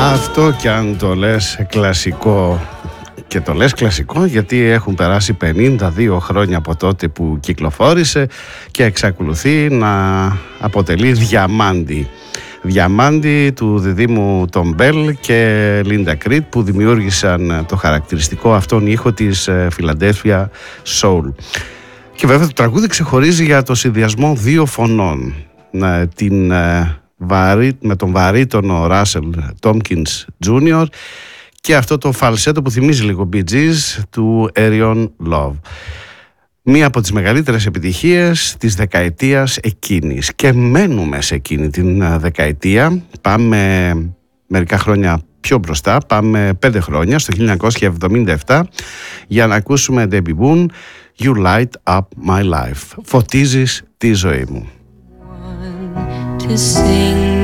Αυτό κι αν το λες κλασικό, και το λες κλασικό γιατί έχουν περάσει 52 χρόνια από τότε που κυκλοφόρησε και εξακολουθεί να αποτελεί διαμάντι του διδήμου Tom Bell και Linda Creed, που δημιούργησαν το χαρακτηριστικό αυτόν ήχο της Philadelphia Soul. Και βέβαια το τραγούδι ξεχωρίζει για το συνδυασμό δύο φωνών, με τον βαρύτονο Russell Tompkins Jr. και αυτό το φαλσέτο που θυμίζει λίγο Bee Gees του Arion Love. Μία από τις μεγαλύτερες επιτυχίες της δεκαετίας εκείνης. Και μένουμε σε εκείνη την δεκαετία. Πάμε μερικά χρόνια πιο μπροστά, πάμε 5 χρόνια, στο 1977, για να ακούσουμε Debbie Boone, You Light Up My Life. Φωτίζεις τη ζωή μου. To sing